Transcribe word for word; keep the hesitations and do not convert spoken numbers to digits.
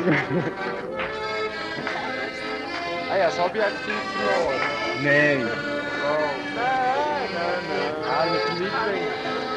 Ah ja, zo heb jij het niet verloren. Nee. Oh. Nee, nee, nee. Ja, dat is niet.